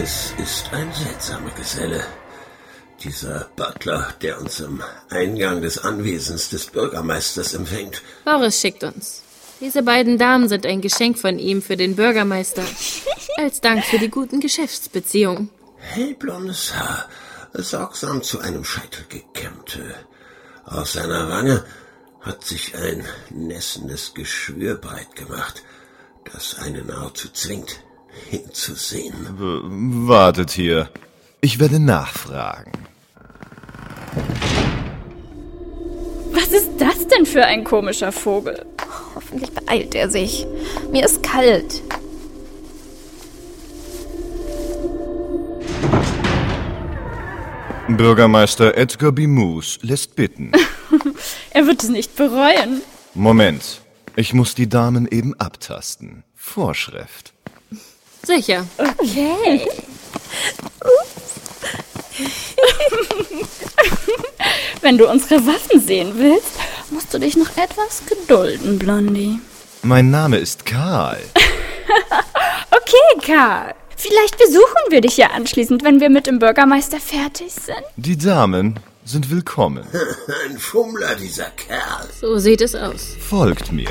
Es ist ein seltsamer Geselle. Dieser Butler, der uns am Eingang des Anwesens des Bürgermeisters empfängt. Boris schickt uns. Diese beiden Damen sind ein Geschenk von ihm für den Bürgermeister. Als Dank für die guten Geschäftsbeziehungen. Hellblondes Haar, sorgsam zu einem Scheitel gekämmt. Aus seiner Wange hat sich ein nässendes Geschwür breit gemacht, das einen nahezu zwingt, hinzusehen. Wartet hier. Ich werde nachfragen. Was ist das denn für ein komischer Vogel? Hoffentlich beeilt er sich. Mir ist kalt. Bürgermeister Edgar B. Moose lässt bitten. Er wird es nicht bereuen. Moment. Ich muss die Damen eben abtasten. Vorschrift. Sicher. Okay. Wenn du unsere Waffen sehen willst, musst du dich noch etwas gedulden, Blondie. Mein Name ist Karl. Okay, Karl. Vielleicht besuchen wir dich ja anschließend, wenn wir mit dem Bürgermeister fertig sind. Die Damen sind willkommen. Ein Fummler, dieser Kerl. So sieht es aus. Folgt mir.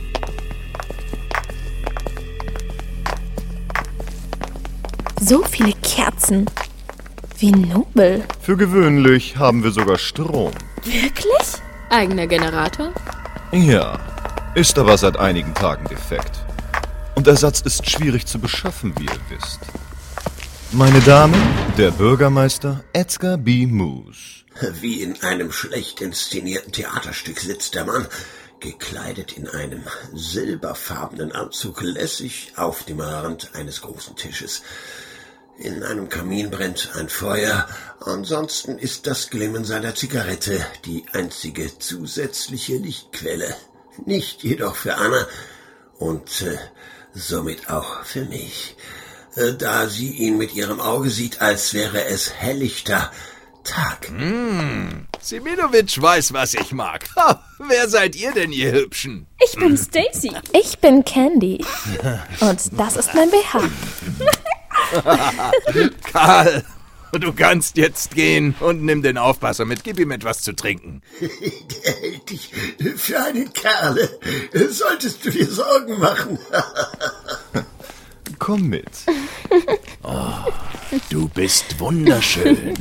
So viele Kerzen. Wie nobel. Für gewöhnlich haben wir sogar Strom. Wirklich? Eigener Generator? Ja, ist aber seit einigen Tagen defekt. Und Ersatz ist schwierig zu beschaffen, wie ihr wisst. Meine Damen, der Bürgermeister Edgar B. Moose. Wie in einem schlecht inszenierten Theaterstück sitzt der Mann, gekleidet in einem silberfarbenen Anzug, lässig auf dem Rand eines großen Tisches. In einem Kamin brennt ein Feuer, ansonsten ist das Glimmen seiner Zigarette die einzige zusätzliche Lichtquelle. Nicht jedoch für Anna und somit auch für mich, da sie ihn mit ihrem Auge sieht, als wäre es helllichter Tag. Seminovic weiß, was ich mag. Ha, wer seid ihr denn, ihr Hübschen? Ich bin Stacy. Ich bin Candy. Und das ist mein BH. Karl, du kannst jetzt gehen und nimm den Aufpasser mit. Gib ihm etwas zu trinken. Der hält dich für einen Kerl. Solltest du dir Sorgen machen. Komm mit. Oh, du bist wunderschön.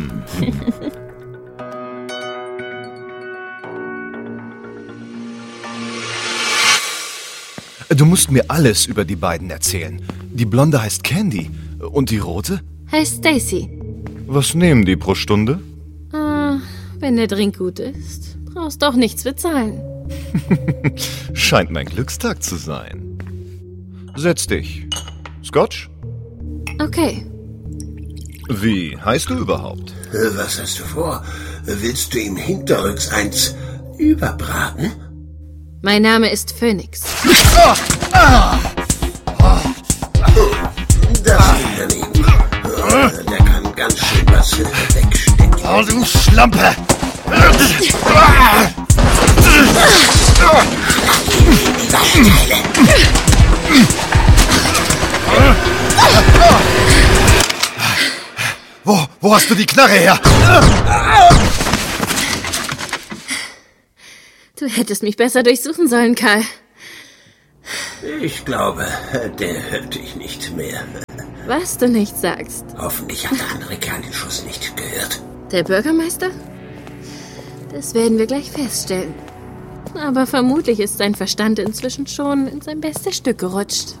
Du musst mir alles über die beiden erzählen. Die Blonde heißt Candy. Und die Rote? Heißt Stacy. Was nehmen die pro Stunde? Wenn der Drink gut ist, brauchst auch nichts bezahlen. Scheint mein Glückstag zu sein. Setz dich. Scotch? Okay. Wie heißt du überhaupt? Was hast du vor? Willst du ihm hinterrücks eins überbraten? Mein Name ist Phoenix. Das Unternehmen. Der kann ganz schön was wegstecken. Oh, du Schlampe! Wo hast du die Knarre her? Du hättest mich besser durchsuchen sollen, Karl. Ich glaube, der hört dich nicht mehr. Was du nicht sagst. Hoffentlich hat der andere Kerl den Schuss nicht gehört. Der Bürgermeister? Das werden wir gleich feststellen. Aber vermutlich ist sein Verstand inzwischen schon in sein bestes Stück gerutscht.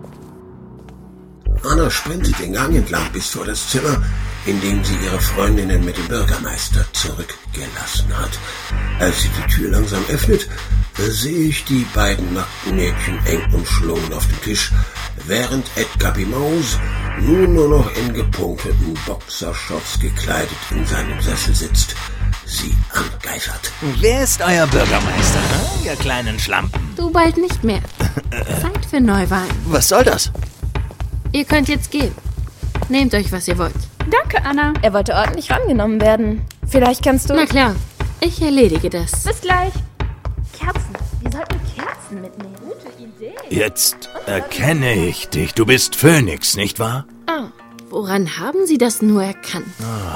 Anna sprintet den Gang entlang bis vor das Zimmer, in dem sie ihre Freundinnen mit dem Bürgermeister zurückgelassen hat. Als sie die Tür langsam öffnet, sehe ich die beiden nackten Mädchen eng umschlungen auf dem Tisch, während Edgar B. Moose nun nur noch in gepunkteten Boxershorts gekleidet in seinem Sessel sitzt, sie angeifert. Wer ist euer Bürgermeister, ihr kleinen Schlampen? Du bald nicht mehr. Zeit für Neuwahlen. Was soll das? Ihr könnt jetzt gehen. Nehmt euch, was ihr wollt. Danke, Anna. Er wollte ordentlich rangenommen werden. Vielleicht kannst du... Na klar, ich erledige das. Bis gleich. Kerzen. Wir sollten Kerzen mitnehmen. Gute Idee. Jetzt erkenne ich dich. Du bist Phoenix, nicht wahr? Oh, Woran haben Sie das nur erkannt?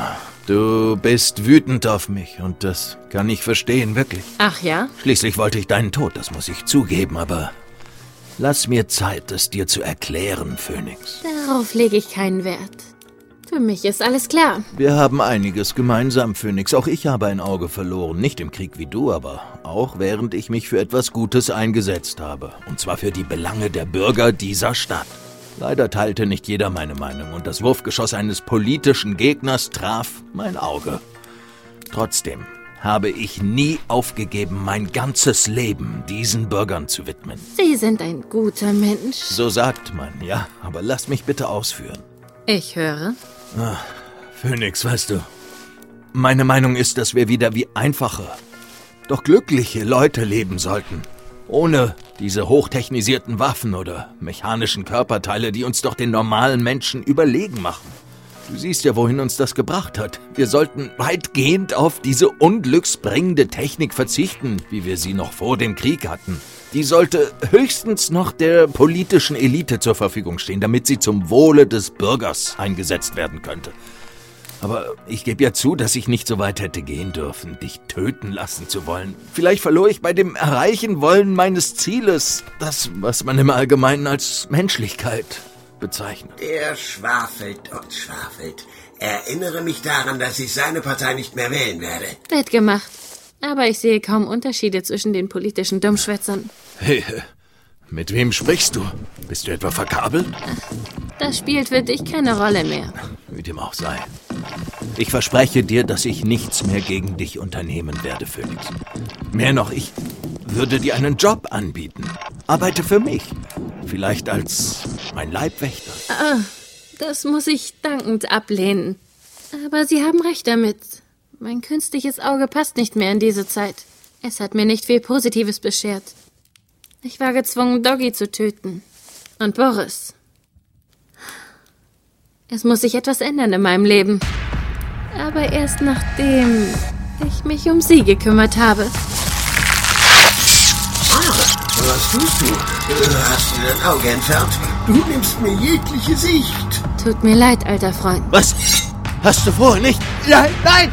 Du bist wütend auf mich und das kann ich verstehen, wirklich. Ach ja? Schließlich wollte ich deinen Tod, das muss ich zugeben, aber lass mir Zeit, es dir zu erklären, Phönix. Darauf lege ich keinen Wert. Für mich ist alles klar. Wir haben einiges gemeinsam, Phönix. Auch ich habe ein Auge verloren. Nicht im Krieg wie du, aber auch während ich mich für etwas Gutes eingesetzt habe. Und zwar für die Belange der Bürger dieser Stadt. Leider teilte nicht jeder meine Meinung und das Wurfgeschoss eines politischen Gegners traf mein Auge. Trotzdem habe ich nie aufgegeben, mein ganzes Leben diesen Bürgern zu widmen. Sie sind ein guter Mensch. So sagt man, ja, aber lass mich bitte ausführen. Ich höre. Phönix, weißt du, meine Meinung ist, dass wir wieder wie einfache, doch glückliche Leute leben sollten. Ohne diese hochtechnisierten Waffen oder mechanischen Körperteile, die uns doch den normalen Menschen überlegen machen. Du siehst ja, wohin uns das gebracht hat. Wir sollten weitgehend auf diese unglücksbringende Technik verzichten, wie wir sie noch vor dem Krieg hatten. Die sollte höchstens noch der politischen Elite zur Verfügung stehen, damit sie zum Wohle des Bürgers eingesetzt werden könnte. Aber ich gebe ja zu, dass ich nicht so weit hätte gehen dürfen, dich töten lassen zu wollen. Vielleicht verlor ich bei dem Erreichen wollen meines Zieles das, was man im Allgemeinen als Menschlichkeit bezeichnet. Er schwafelt und schwafelt. Erinnere mich daran, dass ich seine Partei nicht mehr wählen werde. Wird gemacht. Aber ich sehe kaum Unterschiede zwischen den politischen Dummschwätzern. Hey, mit wem sprichst du? Bist du etwa verkabelt? Das spielt für dich keine Rolle mehr. Wie dem auch sei. Ich verspreche dir, dass ich nichts mehr gegen dich unternehmen werde, Phönix. Mehr noch, ich würde dir einen Job anbieten. Arbeite für mich. Vielleicht als mein Leibwächter. Das muss ich dankend ablehnen. Aber Sie haben recht damit. Mein künstliches Auge passt nicht mehr in diese Zeit. Es hat mir nicht viel Positives beschert. Ich war gezwungen, Doggy zu töten. Und Boris. Es muss sich etwas ändern in meinem Leben. Aber erst nachdem ich mich um Sie gekümmert habe. Was tust du? Hast du dein Auge entfernt? Du nimmst mir jegliche Sicht. Tut mir leid, alter Freund. Was? Hast du vor, nicht? Nein, nein!